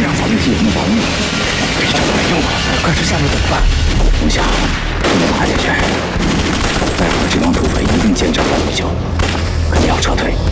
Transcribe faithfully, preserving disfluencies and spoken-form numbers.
样才能既能保命，非常没用啊！可是下路怎么办？龙翔，不能爬进去，待会儿这帮土匪一定见证到不久，肯定要撤退。